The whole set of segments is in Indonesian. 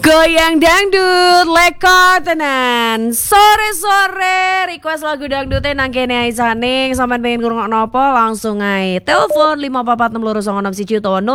Goyang dangdut leko tenan. Sore-sore request lagu dangdutnya nang kene ae saning. Sampeyan pengen ngrungokno apa langsung ae. Telepon 5446096 utawa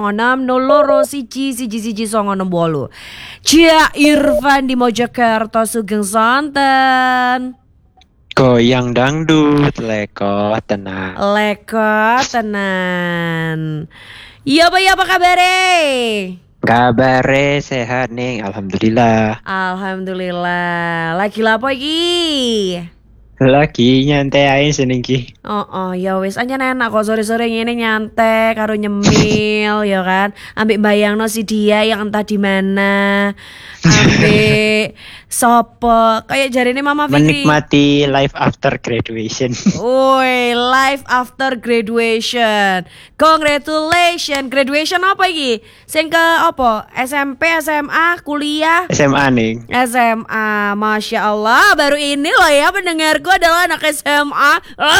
0896 Cia Irfan di Mojokerto Sugeng Sonten. Goyang dangdut leko tenan. Leko tenan. Iya apa kabare? Kabare sehat nih, alhamdulillah. Alhamdulillah. Lagi lapo iki? Lagi nyantai aja seneng ki. Oh, ya wis aja enak kok sore-sore ngene nyantai karo nyemil ya kan. Ambek bayangno si dia yang entah di mana. Ambek sopo kayak jarine Mama Fikri. Menikmati life after graduation. Woi, life after graduation. Congratulations. Graduation apa iki? Sing ke apa? SMP, SMA, kuliah? SMA nih. SMA, Masya Allah. Baru ini loh ya pendengarku adalah anak SMA.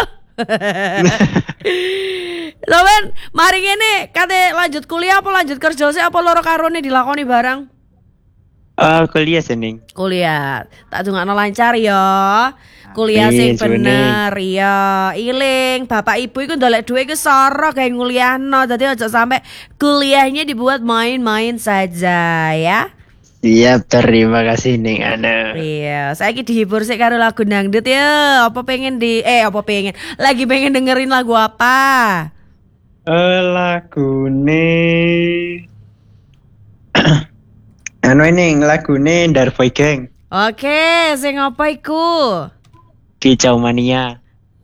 Sampeyan mari ngene kate lanjut kuliah apa lanjut kerja sih apa loro karone dilakoni barang? Kuliah seneng. Kuliah. Tak dongakno lancar ya. Kuliah sing bener ya. Iling bapak ibu iku ndolek dhuwit iku soro gawe nguliahno. Dadi aja sampai kuliahnya dibuat main-main saja ya. Siap, terima kasih Ning Ana. Iya, saiki dihibur sik karo lagu dangdut ya. Lagi pengen dengerin lagu apa? Lagune ini lagune Darboy Gang. Oke, sing apa iku? Kicau Mania.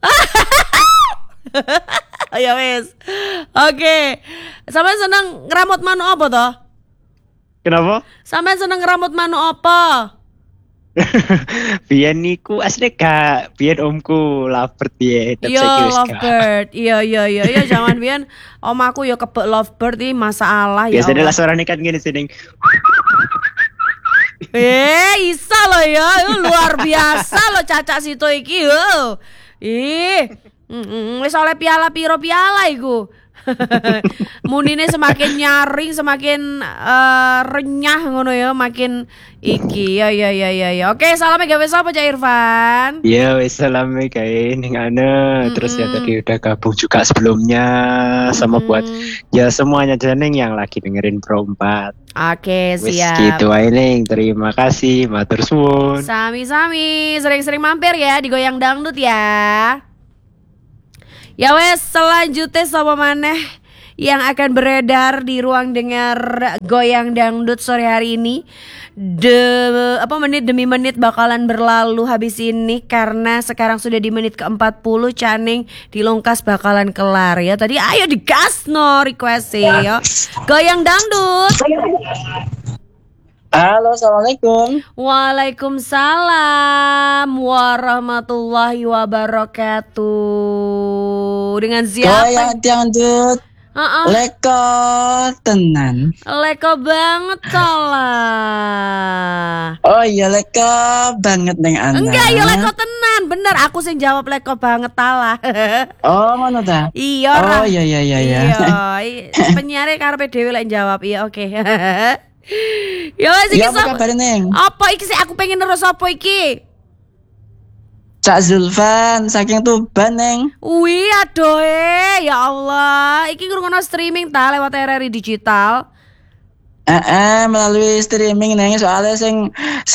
Ya wis. Oke. Sampeyan seneng ngeramut manuk apa toh? Kenapa? Sampeyan seneng ngeramut manuk apa? Biyen niku asli gak, biyen omku lovebird biyen. Iya, lovebird. Iya, zaman biyen omaku ya kebek lovebird iki masalah ya. Biasanya lah suarane kan ngene sing. Isa lo ya, luar biasa lo Caca Sito iki yo. Wis oleh piala piro piala iku. Munine semakin nyaring, semakin renyah ngono ya, makin iki. Ya. Oke, salamnya gawe sapa Cak Irfan? Ya, wis salame gawe Ning Ana. Terus ya tadi udah gabung juga sebelumnya sama buat ya semuanya jeneng yang lagi dengerin Pro 4. Oke, Wis siap. gitu ae Ning. Terima kasih, matur suwun. Sami-sami, sering-sering mampir ya di Goyang Dangdut ya. Ya wes, selanjutnya sapa maneh yang akan beredar di ruang dengar Goyang Dangdut sore hari ini. Menit demi menit bakalan berlalu habis ini karena sekarang sudah di menit ke-40 Caning dilongkas bakalan kelar ya. Tadi ayo digas no request ya. Goyang Dangdut. Halo, assalamualaikum. Waalaikumsalam warahmatullahi wabarakatuh. Dengan siapa? Goyang dangdut. Leko tenan. Leko banget salah. Oh iya, leko banget Ning Ana. Enggak, ya leko tenan. Bener, aku sing jawab leko banget salah. Oh, ngono ta? Iya. Oh iya. Iya, penyiare karepe dhewe lek jawab. Iya, oke. Ya wes iki apa kabar Neng? Apa iki sih aku pengen terus apa iki? Cak Zulfan saking Tuban Neng. Wih aduh ya Allah. Iki ngrungokno streaming ta lewat RRI Digital. Melalui streaming Neng, soalnya sing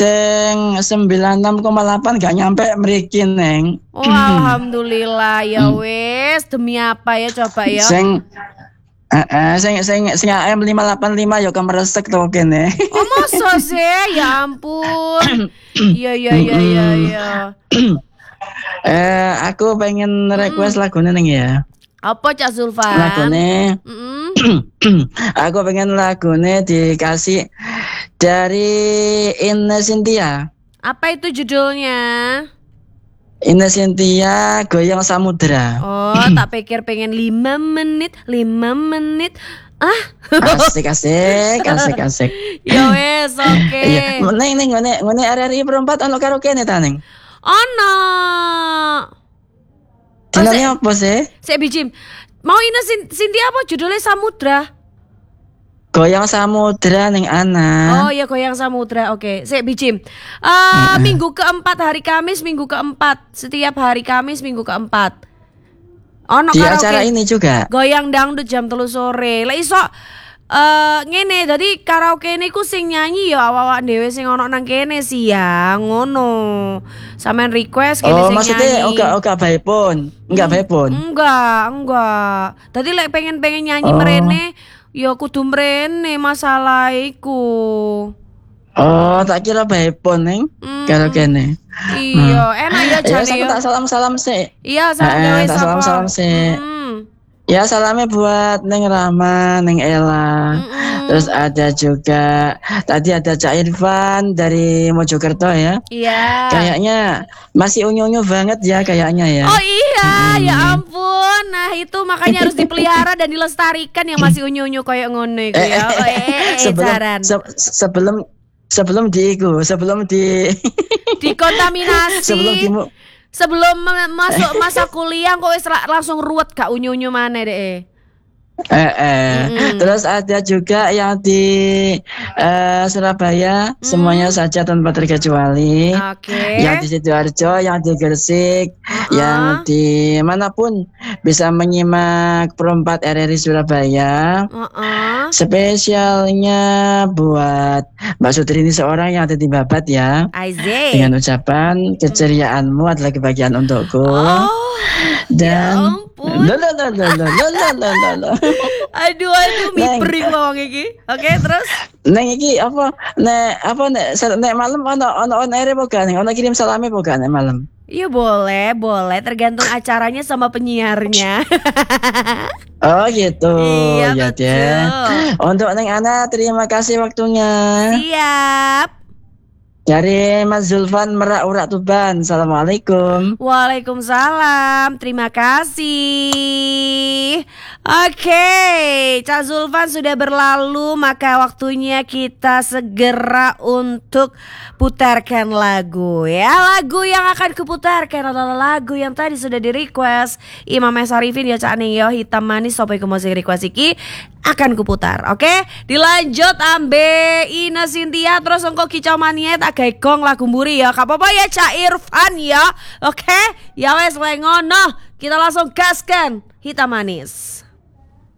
96,8 gak nyampe mriki Neng. Oh alhamdulillah ya wes, demi apa ya coba ya. Sing AM 585 yo kemeresek to kene. Oh masa sih? Ya ampun. Iya. Aku pengen request lagunya Neng ya. Apa Cak Zulfan? Lagunya aku pengen lagunya dikasih dari Ine Cynthia. Apa itu judulnya? Ine Cynthia Goyang Samudra. Oh, tak pikir pengen 5 menit. Asik. Ya wes, oke. Iya, ngene RRI perempat ono karaoke ne ta Neng? Ono. Jenenge apa sih? Sik bijim. Mau Ine Cynthia apa judulnya Samudra? goyang samudra ning ana. Oh ya goyang samudra. Oke. Sik Bicim. Minggu keempat hari Kamis, minggu keempat. Setiap hari Kamis minggu keempat. Ono Di karaoke. acara ini juga. Goyang dangdut jam 3 sore. Lah iso ngene dadi karaoke niku sing nyanyi ya awak-awak dhewe sing ono nang kene sih ya. Ngono. Sampeyan request kene Oh, sing maksudnya nyanyi. oga bae pun. Enggak bae pun. Enggak. Tadi lek pengen nyanyi mrene ya kudu mrene masalah iku. Oh, tak kira bae pun ning karo kene. Iya, enak ya Ya, jane ya. tak salam-salam sih. Iya, salam gawe Tak sapa. salam-salam sih. Ya, salamnya buat Neng Rahma, Neng Ella. Terus ada juga tadi ada Cak Irfan dari Mojokerto ya. Iya. Kayaknya masih unyu-unyu banget ya kayaknya ya. Oh iya, ya ampun. Nah, itu makanya harus dipelihara dan dilestarikan yang masih unyu-unyu kayak ngono iku ya. Jaran. Sebelum Dikontaminasi. sebelum masuk masa kuliah kok wis langsung ruwet gak unyu-unyu maneh deh. Terus ada juga yang di Surabaya semuanya saja tanpa terkecuali. Oke. Yang di Sidoarjo, yang di Gresik, yang di manapun bisa menyimak Pro4 RRI Surabaya. Spesialnya buat Mbak Sutrini seorang yang ada di Babat ya. Aizee. Dengan ucapan keceriaanmu adalah kebahagiaan untukku. Dan Aduh mipring wong iki. Oke, terus Neng iki nek malam ono on air apa gak? Ono kirim salame apa gak nek malam? iya boleh tergantung acaranya sama penyiarnya. Oh gitu. Iya, ya betul. dia. Untuk Neng Ana terima kasih waktunya. Siap. Dari Mas Zulfan Merak Tuban. Assalamualaikum. Waalaikumsalam. Terima kasih. Oke, Cak Zulfan sudah berlalu, maka waktunya kita segera untuk putarkan lagu ya. Lagu yang akan kuputarkan adalah lagu yang tadi sudah di request Imam Sarifin ya Cak Ning yo, Hitam Manis sopo iku mau sing request iki akan kuputar. Oke, dilanjut ambe Ina Cynthia terus engko kicau mania tak gawe gong lagu mburi ya. Gak apa-apa ya Cak Irfan ya. Oke, ya wes ngono. Kita langsung gaskan Hitam Manis.